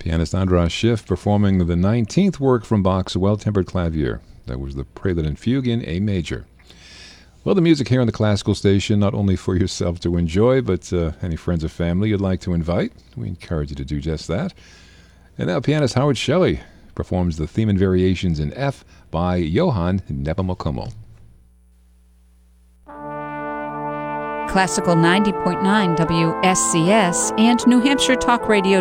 Pianist Andras Schiff performing the 19th work from Bach's Well-Tempered Clavier. That was the Prelude and Fugue in A major. Well, the music here on the Classical Station, not only for yourself to enjoy, but any friends or family you'd like to invite. We encourage you to do just that. And now pianist Howard Shelley performs the theme and variations in F by Johann Nepomucemo. Classical 90.9 WSCS and New Hampshire Talk Radio